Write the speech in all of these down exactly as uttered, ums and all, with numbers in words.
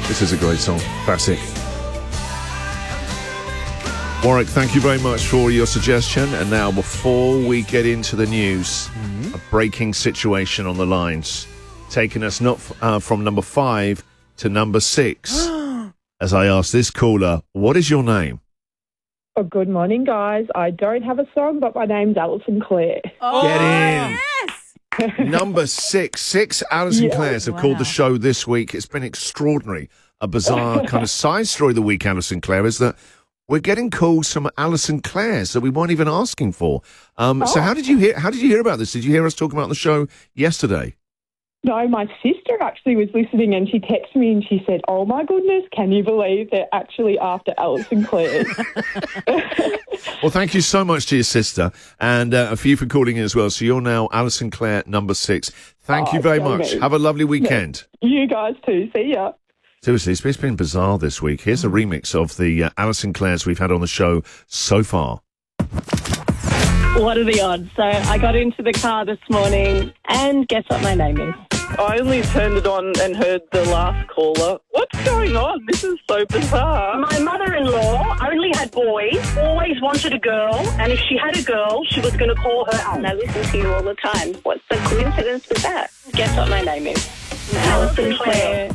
This is a great song. Classic. Warwick, thank you very much for your suggestion. And now, before we get into the news, mm-hmm. a breaking situation on the lines, taking us not uh, from number five to number six. As I ask this caller, what is your name? Oh, good morning, guys. I don't have a song, but my name's Alison Clare. Oh, Get in. Yes. Number six. Six Alison Yeah. Clares have Wow. called the show this week. It's been extraordinary. A bizarre kind of side story of the week, Alison Clare, is that we're getting calls from Alison Clares that we weren't even asking for. Um, So Oh. how did you hear? How did you hear about this? Did you hear us talking about the show yesterday? No, my sister actually was listening and she texted me and she said, oh, my goodness, can you believe they're actually after Alison Clare? Well, thank you so much to your sister and uh, for you for calling in as well. So you're now Alison Clare, number six. Thank Oh, you very so much. good. Have a lovely weekend. You guys too. See ya. Seriously, it's it's been bizarre this week. Here's a remix of the uh, Alison Clares we've had on the show so far. What are the odds? So I got into the car this morning and guess what my name is? I only turned it on and heard the last caller. What's going on? This is so bizarre. My mother-in-law only had boys, always wanted a girl, and if she had a girl, she was going to call her out. And I listen to you all the time. What's the coincidence with that? Guess what my name is? Alison Clare.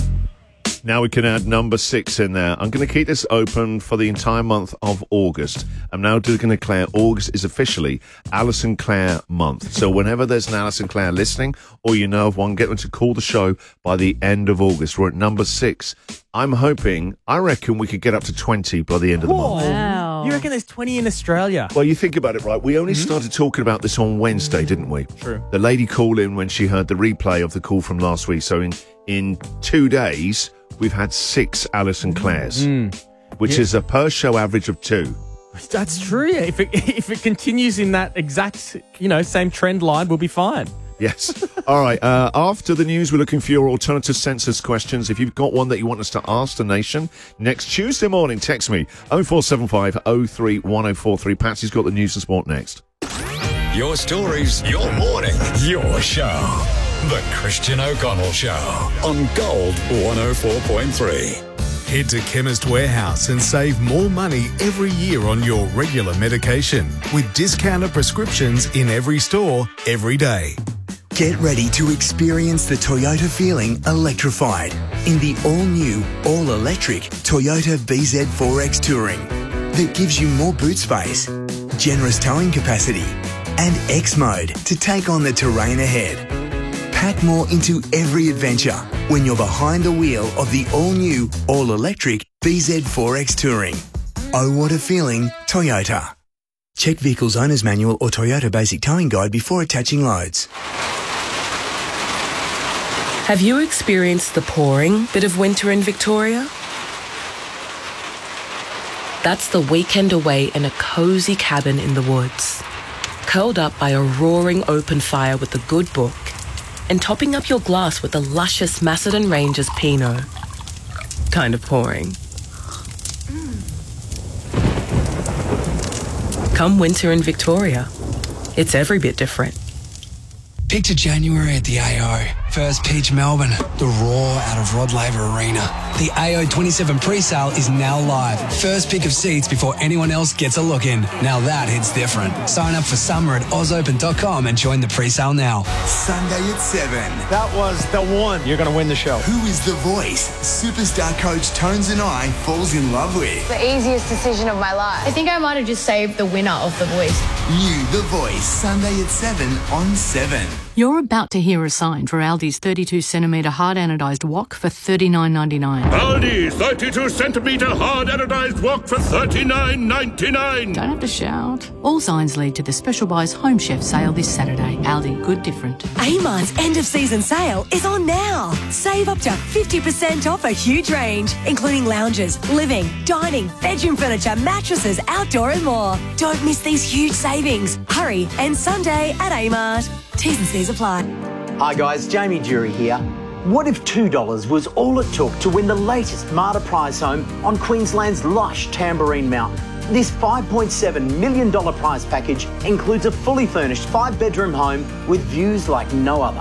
Now we can add number six in there. I'm going to keep this open for the entire month of August. I'm now going to declare August is officially Alison Clare month. So whenever there's an Alison Clare listening, or you know of one, get them to call the show by the end of August. We're at number six. I'm hoping, I reckon we could get up to twenty by the end of the month. Wow. You reckon there's twenty in Australia? Well, you think about it, right? We only Mm-hmm. started talking about this on Wednesday, didn't we? True. The lady called in when she heard the replay of the call from last week. So in, in two days, we've had six Alison Clares, which Yeah. is a per show average of two. That's true. Yeah. If it if it continues in that exact, you know, same trend line, we'll be fine. Yes. All right. Uh, after the news, we're looking for your alternative census questions. If you've got one that you want us to ask the nation, next Tuesday morning, text me oh four seven five oh three one oh four three. Patsy's got the news and sport next. Your stories, your morning, your show. The Christian O'Connell Show on Gold one oh four point three. Head to Chemist Warehouse and save more money every year on your regular medication with discounted prescriptions in every store, every day. Get ready to experience the Toyota feeling electrified in the all-new, all-electric Toyota B Z four X Touring that gives you more boot space, generous towing capacity, and X mode to take on the terrain ahead. Pack more into every adventure when you're behind the wheel of the all-new, all-electric B Z four X Touring. Oh, what a feeling, Toyota. Check Vehicle's Owner's Manual or Toyota Basic Towing Guide before attaching loads. Have you experienced the pouring bit of winter in Victoria? That's the weekend away in a cosy cabin in the woods, curled up by a roaring open fire with a good book, and topping up your glass with the luscious Macedon Rangers Pinot. Kind of pouring. Come winter in Victoria, it's every bit different. Picture January at the A O. First pitch Melbourne, the roar out of Rod Laver Arena. The A O twenty-seven pre-sale is now live. First pick of seats before anyone else gets a look in. Now that hits different. Sign up for summer at oz open dot com and join the pre-sale now. Sunday at seven. That was the one. You're going to win the show. Who is the voice superstar coach Tones and I falls in love with? The easiest decision of my life. I think I might have just saved the winner of The Voice. New The Voice, Sunday at seven on seven. You're about to hear a sign for Aldi's thirty-two centimetre hard anodised wok for thirty-nine ninety-nine. Aldi thirty-two centimetre hard anodised wok for thirty-nine ninety-nine. Don't have to shout. All signs lead to the Special Buys Home Chef sale this Saturday. Aldi, good different. Amart's end of season sale is on now. Save up to fifty percent off a huge range, including lounges, living, dining, bedroom furniture, mattresses, outdoor and more. Don't miss these huge savings. Hurry, and Sunday at Amart. T's and C's apply. Hi guys, Jamie Jury here. What if two dollars was all it took to win the latest Marta prize home on Queensland's lush Tambourine Mountain? This five point seven million dollars prize package includes a fully furnished five-bedroom home with views like no other.